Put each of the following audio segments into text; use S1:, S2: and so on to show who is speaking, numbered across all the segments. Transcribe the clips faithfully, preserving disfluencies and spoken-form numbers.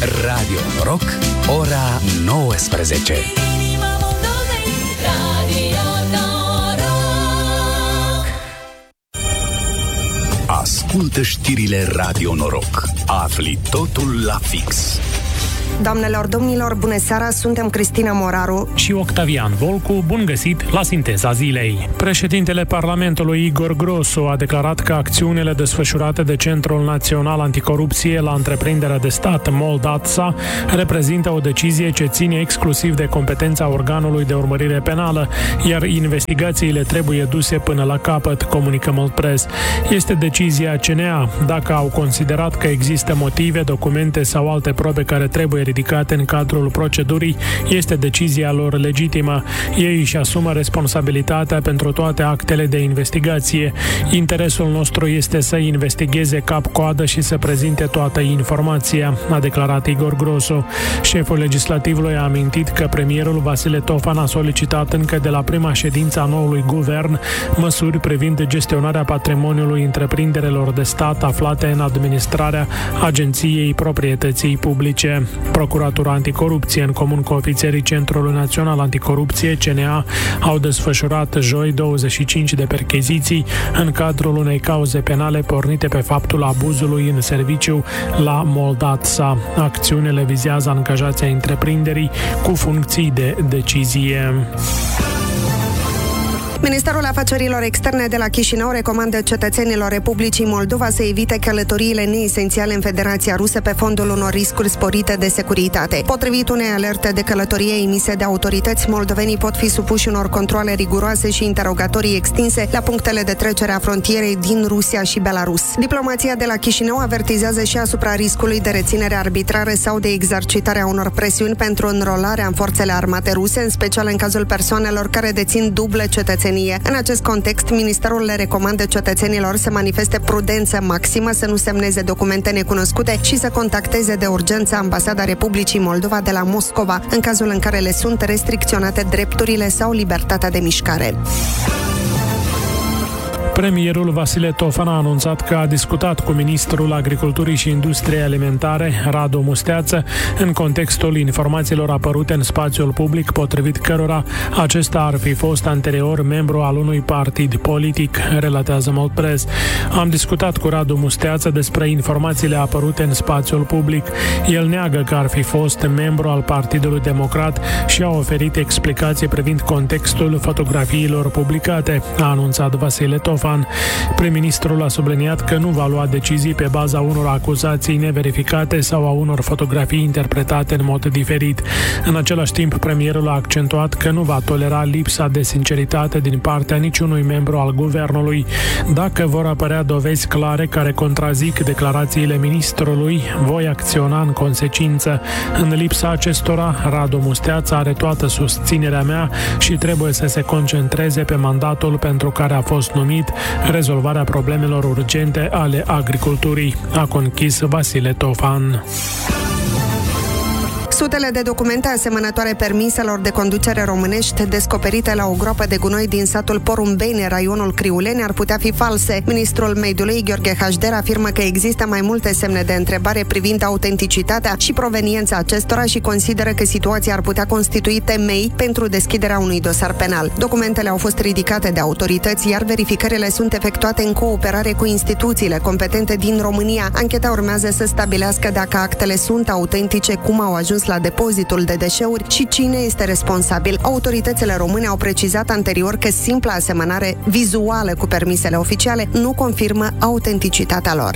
S1: Radio Noroc, ora nouăsprezece. Ascultă știrile Radio Noroc. Afli totul la fix.
S2: Doamnelor, domnilor, bună seara, suntem Cristina Moraru
S3: și Octavian Volcu. Bun găsit la Sinteza Zilei. Președintele Parlamentului Igor Grosu a declarat că acțiunile desfășurate de Centrul Național Anticorupție la întreprinderea de stat Moldatsa reprezintă o decizie ce ține exclusiv de competența organului de urmărire penală, iar investigațiile trebuie duse până la capăt, comunică Moldpress. Este decizia C N A. Dacă au considerat că există motive, documente sau alte probe care trebuie ridicate în cadrul procedurii, este decizia lor legitimă. Ei își asumă responsabilitatea pentru toate actele de investigație. Interesul nostru este să investigheze cap-coadă și să prezinte toată informația, a declarat Igor Grosu. Șeful legislativului a amintit că premierul Vasile Tofan a solicitat încă de la prima ședință a noului guvern măsuri privind gestionarea patrimoniului întreprinderilor de stat aflate în administrarea Agenției Proprietății Publice. Procuratura Anticorupție, în comun cu ofițerii Centrului Național Anticorupție, C N A, au desfășurat joi douăzeci și cinci de percheziții în cadrul unei cauze penale pornite pe faptul abuzului în serviciu la Moldatsa. Acțiunile vizează angajația întreprinderii cu funcții de decizie.
S2: Ministerul Afacerilor Externe de la Chișinău recomandă cetățenilor Republicii Moldova să evite călătoriile neesențiale în Federația Rusă pe fondul unor riscuri sporite de securitate. Potrivit unei alerte de călătorie emise de autorități, moldovenii pot fi supuși unor controale riguroase și interogatorii extinse la punctele de trecere a frontierei din Rusia și Belarus. Diplomația de la Chișinău avertizează și asupra riscului de reținere arbitrară sau de exercitarea unor presiuni pentru înrolarea în forțele armate ruse, în special în cazul persoanelor care dețin dublă cetățenie. În acest context, ministerul le recomandă cetățenilor să manifeste prudență maximă, să nu semneze documente necunoscute și să contacteze de urgență Ambasada Republicii Moldova de la Moscova, în cazul în care le sunt restricționate drepturile sau libertatea de mișcare.
S3: Premierul Vasile Tofan a anunțat că a discutat cu ministrul Agriculturii și Industriei Alimentare, Radu Musteață, în contextul informațiilor apărute în spațiul public, potrivit cărora acesta ar fi fost anterior membru al unui partid politic, relatează Moldpress. Am discutat cu Radu Musteață despre informațiile apărute în spațiul public. El neagă că ar fi fost membru al Partidului Democrat și a oferit explicații privind contextul fotografiilor publicate, a anunțat Vasile Tofan. Prim-ministrul a subliniat că nu va lua decizii pe baza unor acuzații neverificate sau a unor fotografii interpretate în mod diferit. În același timp, premierul a accentuat că nu va tolera lipsa de sinceritate din partea niciunui membru al guvernului. Dacă vor apărea dovezi clare care contrazic declarațiile ministrului, voi acționa în consecință. În lipsa acestora, Radu Musteață are toată susținerea mea și trebuie să se concentreze pe mandatul pentru care a fost numit, rezolvarea problemelor urgente ale agriculturii, a conchis Vasile Tofan.
S2: Sutele de documente asemănătoare permiselor de conducere românești descoperite la o groapă de gunoi din satul Porumbeni, raionul Criuleni, ar putea fi false. Ministrul Mediului, Gheorghe Hașder, afirmă că există mai multe semne de întrebare privind autenticitatea și proveniența acestora și consideră că situația ar putea constitui temei pentru deschiderea unui dosar penal. Documentele au fost ridicate de autorități, iar verificările sunt efectuate în cooperare cu instituțiile competente din România. Ancheta urmează să stabilească dacă actele sunt autentice, cum au ajuns la depozitul de deșeuri și cine este responsabil. Autoritățile române au precizat anterior că simpla asemănare vizuală cu permisele oficiale nu confirmă autenticitatea lor.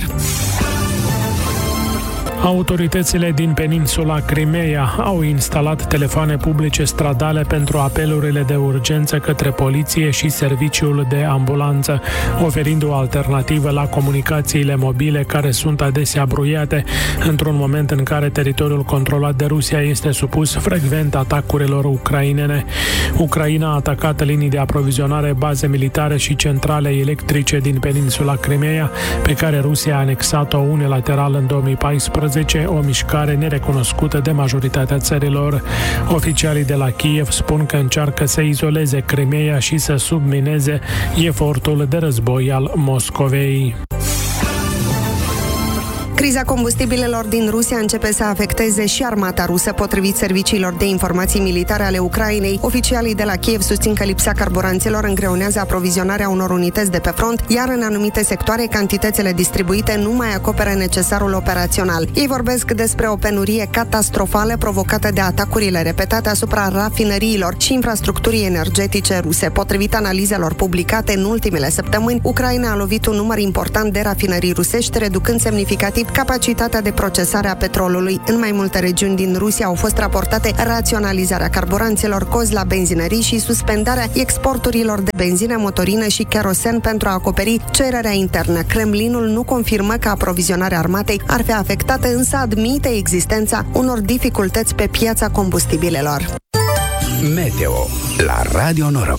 S3: Autoritățile din peninsula Crimeea au instalat telefoane publice stradale pentru apelurile de urgență către poliție și serviciul de ambulanță, oferind o alternativă la comunicațiile mobile care sunt adesea bruiate, într-un moment în care teritoriul controlat de Rusia este supus frecvent atacurilor ucrainene. Ucraina a atacat linii de aprovizionare, baze militare și centrale electrice din peninsula Crimeea, pe care Rusia a anexat-o unilateral în două mii paisprezece, o mișcare nerecunoscută de majoritatea țărilor. Oficialii de la Kiev spun că încearcă să izoleze Crimeea și să submineze efortul de război al Moscovei.
S2: Criza combustibilelor din Rusia începe să afecteze și armata rusă, potrivit serviciilor de informații militare ale Ucrainei. Oficialii de la Kiev susțin că lipsa carburanților îngreunează aprovizionarea unor unități de pe front, iar în anumite sectoare cantitățile distribuite nu mai acoperă necesarul operațional. Ei vorbesc despre o penurie catastrofală provocată de atacurile repetate asupra rafinăriilor și infrastructurii energetice ruse. Potrivit analizelor publicate în ultimele săptămâni, Ucraina a lovit un număr important de rafinării rusești, reducând semnificativ capacitatea de procesare a petrolului. În mai multe regiuni din Rusia au fost raportate raționalizarea carburanților, cozi la benzinării și suspendarea exporturilor de benzină, motorină și kerosen pentru a acoperi cererea internă. Kremlinul nu confirmă că aprovizionarea armatei ar fi afectată, însă admite existența unor dificultăți pe piața combustibilelor.
S1: Meteo la Radio Noroc.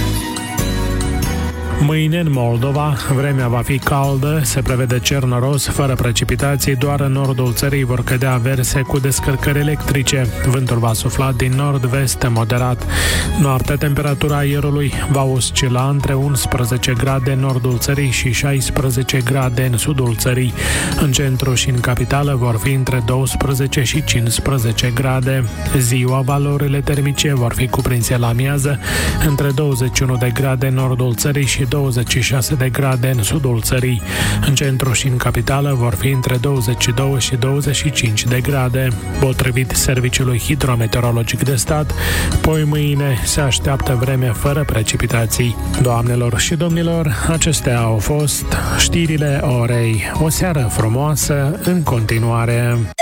S3: Mâine în Moldova, vremea va fi caldă, se prevede cer noros, fără precipitații, doar în nordul țării vor cădea averse cu descărcări electrice. Vântul va sufla din nord-vest moderat. Noaptea, temperatura aerului va oscila între unsprezece grade în nordul țării și șaisprezece grade în sudul țării. În centru și în capitală vor fi între douăsprezece și cincisprezece grade. Ziua, valorile termice vor fi cuprinse la amiază între douăzeci și unu de grade în nordul țării și douăzeci și șase de grade în sudul țării. În centru și în capitală vor fi între douăzeci și doi și douăzeci și cinci de grade. Potrivit Serviciului Hidrometeorologic de Stat, poi mâine se așteaptă vreme fără precipitații. Doamnelor și domnilor, acestea au fost știrile orei. O seară frumoasă în continuare.